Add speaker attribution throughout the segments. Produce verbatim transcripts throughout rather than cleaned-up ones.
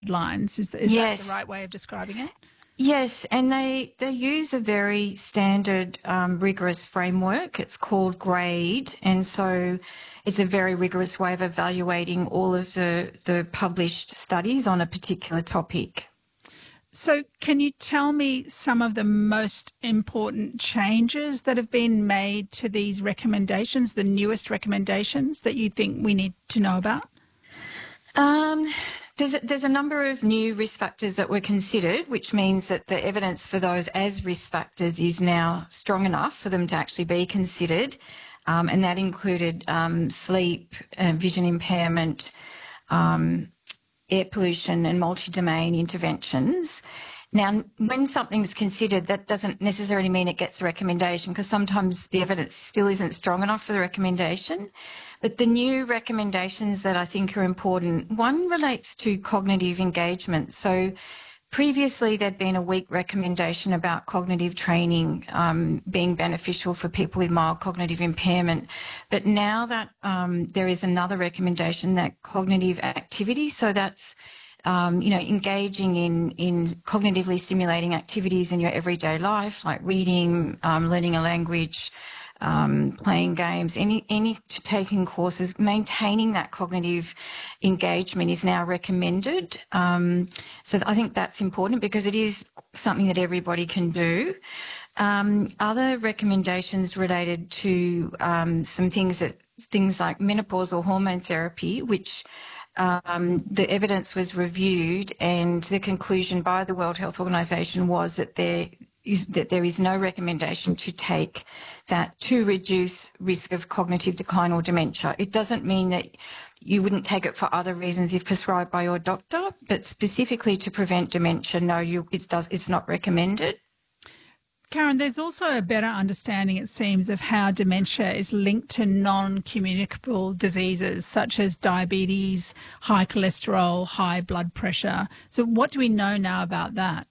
Speaker 1: guidelines. Is, is
Speaker 2: Yes.
Speaker 1: that the right way of describing it?
Speaker 2: Yes, and they, they use a very standard, um, rigorous framework. It's called GRADE, and so it's a very rigorous way of evaluating all of the, the published studies on a particular topic.
Speaker 1: So can you tell me some of the most important changes that have been made to these recommendations, the newest recommendations that you think we need to know about?
Speaker 2: Um, there's a, there's a number of new risk factors that were considered, which means that the evidence for those as risk factors is now strong enough for them to actually be considered, um, and that included um, sleep, uh, vision impairment, um, air pollution and multi-domain interventions. Now, when something's considered, that doesn't necessarily mean it gets a recommendation, because sometimes the evidence still isn't strong enough for the recommendation. But the new recommendations that I think are important, one relates to cognitive engagement. So previously there'd been a weak recommendation about cognitive training um, being beneficial for people with mild cognitive impairment. But now that um, there is another recommendation, that cognitive activity, so that's Um, you know, engaging in, in cognitively stimulating activities in your everyday life, like reading, um, learning a language, um, playing games, any, any taking courses, maintaining that cognitive engagement is now recommended. Um, so I think that's important because it is something that everybody can do. Um, other recommendations related to um, some things that things like menopausal hormone therapy, which Um, the evidence was reviewed, and the conclusion by the World Health Organization was that there is that there is no recommendation to take that to reduce risk of cognitive decline or dementia. It doesn't mean that you wouldn't take it for other reasons if prescribed by your doctor, but specifically to prevent dementia, no, you, it does, it's not recommended.
Speaker 1: Karen, there's also a better understanding, it seems, of how dementia is linked to non-communicable diseases such as diabetes, high cholesterol, high blood pressure. So what do we know now about that?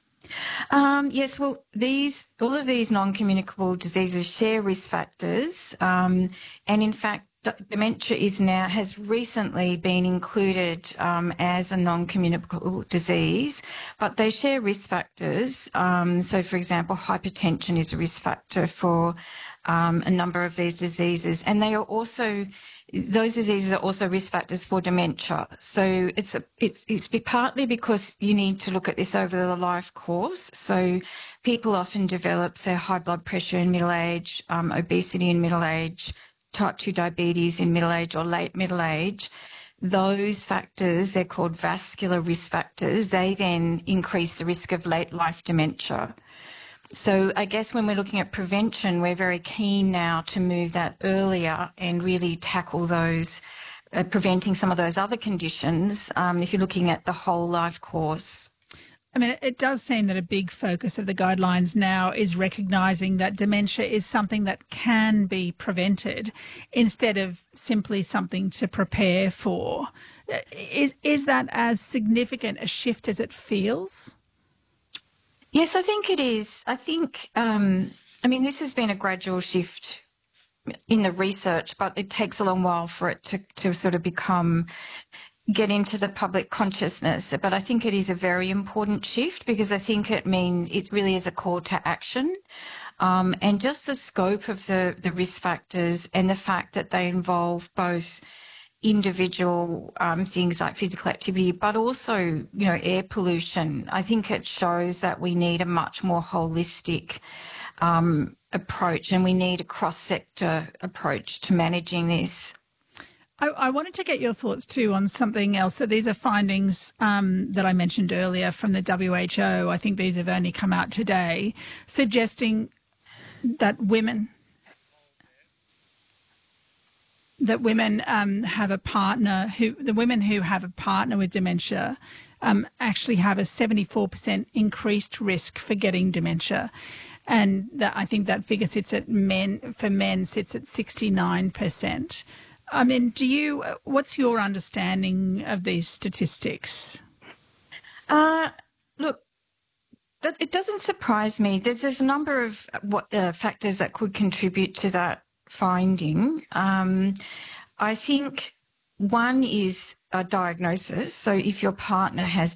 Speaker 2: Um, yes, well, these all of these non-communicable diseases share risk factors, um, and in fact, dementia is now has recently been included um, as a non-communicable disease, but they share risk factors. Um, so, for example, hypertension is a risk factor for um, a number of these diseases, and they are also those diseases are also risk factors for dementia. So it's a, it's it's partly because you need to look at this over the life course. So people often develop, say, high blood pressure in middle age, um, obesity in middle age, type two diabetes in middle age or late middle age. Those factors, they're called vascular risk factors, they then increase the risk of late life dementia. So I guess when we're looking at prevention, we're very keen now to move that earlier and really tackle those, uh, preventing some of those other conditions, um, if you're looking at the whole life course.
Speaker 1: I mean, it does seem that a big focus of the guidelines now is recognising that dementia is something that can be prevented instead of simply something to prepare for. Is, is that as significant a shift as it feels?
Speaker 2: Yes, I think it is. I think, um, I mean, this has been a gradual shift in the research, but it takes a long while for it to, to sort of become, get into the public consciousness. But I think it is a very important shift because I think it means it really is a call to action. Um, and just the scope of the, the risk factors and the fact that they involve both individual um, things like physical activity, but also, you know, air pollution. I think it shows that we need a much more holistic um, approach, and we need a cross-sector approach to managing this.
Speaker 1: I, I wanted to get your thoughts too on something else. So these are findings um, that I mentioned earlier from the W H O. I think these have only come out today, suggesting that women that women um, have a partner who, the women who have a partner with dementia um, actually have a seventy-four percent increased risk for getting dementia. And that, I think that figure sits at men, for men sits at sixty-nine percent. I mean, do you, what's your understanding of these statistics?
Speaker 2: Uh, look, that, it doesn't surprise me. There's, there's a number of what uh, factors that could contribute to that finding. Um, I think one is a diagnosis. So if your partner has